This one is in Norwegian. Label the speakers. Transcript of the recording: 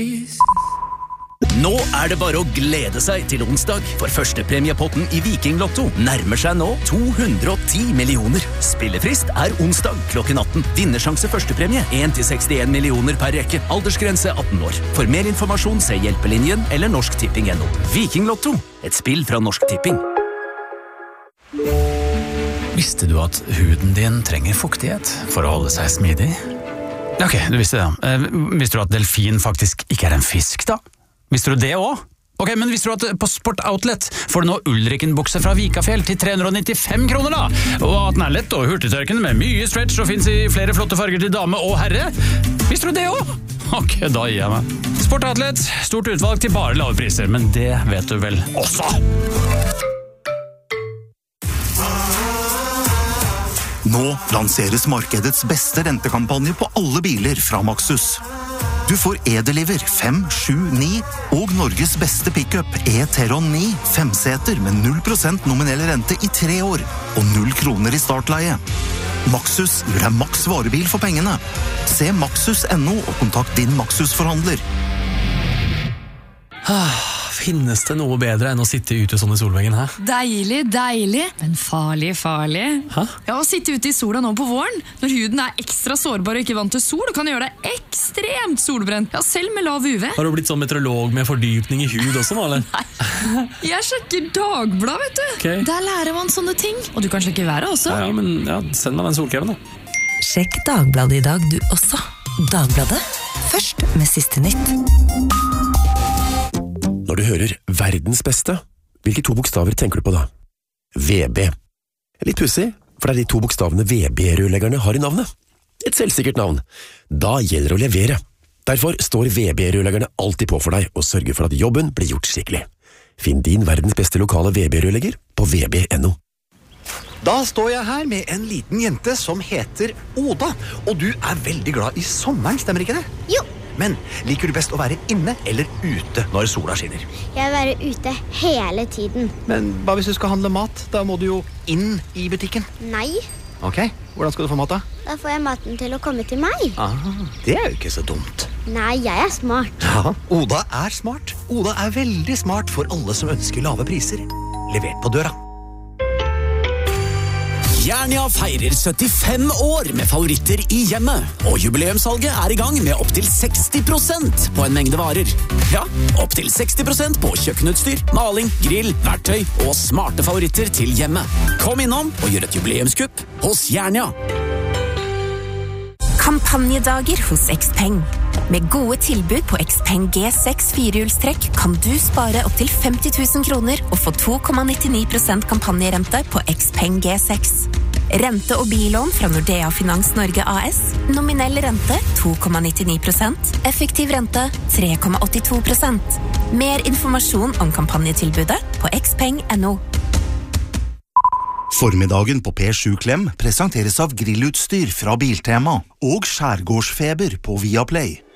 Speaker 1: Nå det bare å glede seg til onsdag, for førstepremiepotten i Viking Lotto nærmer seg nå 210 millioner. Spillefrist onsdag klokken 18. Vinnersjanse førstepremie 1-61 millioner per rekke. Aldersgrense 18 år. For mer informasjon se Hjelpelinjen eller norsktipping.no. Viking Lotto, et spill fra Norsk Tipping.
Speaker 2: Visste du at huden din trenger fuktighet for å holde seg smidig? Ok, du visste det. Visste du at delfin faktisk ikke en fisk da? Visste du det også? Ok, men visste du at på Sport Outlet får du nå Ulriken-bukse fra Vikafjell til 395 kroner da? Og at den lett og hurtigtørkende med mye stretch og finnes i flere flotte farger til dame og herre? Visste du det også? Ok, da gir jeg meg. Sport Outlet, stort utvalg til bare lave priser, men det vet du vel også.
Speaker 3: Nå lanseres markedets beste rentekampanje på alle biler fra Maxus. Du får E-Deliver 5, 7, 9 og Norges beste pickup E-Teron 9 5-seter med 0% nominell rente i 3 år og 0 kroner i startleie. Maxus gir deg maks varebil for pengene. Se Maxus.no og kontakt din Maxus-forhandler.
Speaker 4: Finnes det noe bedre enn å sitte ute sånn i solveggen, hæ?
Speaker 5: Deilig, deilig, men farlig, farlig.
Speaker 4: Hæ?
Speaker 5: Ja, å sitte ute i sola nå på våren, når huden ekstra sårbar og ikke vant til sol, kan gjøre deg ekstremt solbrent. Ja, selv med lav UV.
Speaker 4: Har du blitt sånn meteorolog med fordypning i hud også nå, eller?
Speaker 5: Nei, jeg sjekker Dagbladet, vet du.
Speaker 4: Okay.
Speaker 5: Der lærer man sånne ting. Og du kan sjekke været også.
Speaker 4: Ja, men send meg den solkremen da.
Speaker 6: Sjekk Dagbladet i dag du også. Dagbladet, først med siste nytt.
Speaker 7: Når du hører verdens beste, hvilke 2 bokstaver tenker du på da? VB. Litt pussig, for det de 2 bokstavene VB-rørleggerne har i navnet. Et selvsikkert navn. Da gjelder det å levere. Derfor står VB-rørleggerne alltid på for deg og sørger for at jobben blir gjort skikkelig. Finn din verdens beste lokale VB-rørlegger på vb.no.
Speaker 8: Da står jeg her med en liten jente som heter Oda, og du veldig glad i sommeren, stemmer ikke det?
Speaker 9: Jo.
Speaker 8: Men liker du best å være inne eller ute når sola skinner?
Speaker 9: Jeg vil være ute hele tiden.
Speaker 8: Men hva hvis du skal handle mat? Da må du jo inn i butikken.
Speaker 9: Nei.
Speaker 8: Ok, hvordan skal du få mat da?
Speaker 9: Da får jeg maten til å komme til meg.
Speaker 8: Det jo ikke så dumt.
Speaker 9: Nei, jeg smart.
Speaker 8: Ja, Oda smart. Oda veldig smart for alle som ønsker lave priser. Levert på døra.
Speaker 1: Jernia feirer 75 år med favoritter i hjemmet, og jubileumssalget i gang med opp til 60% på en mengde varer. Ja, opp til 60% på kjøkkenutstyr, maling, grill, verktøy og smarte favoritter til hjemmet. Kom innom og gjør et jubileumskupp hos Jernia.
Speaker 10: Kampanjedager hos Xpeng. Med gode tilbud på Xpeng G6 firehjulstrekk kan du spare opp til 50 000 kroner og få 2,99% kampanjerente på Xpeng G6. Rente- og billån fra Nordea Finans Norge AS. Nominell rente 2,99%. Effektiv rente 3,82%. Mer informasjon om kampanjetilbudet på xpeng.no.
Speaker 3: Formiddagen på P7 Klem presenteres av grillutstyr fra Biltema og Skjærgårdsfeber på Viaplay.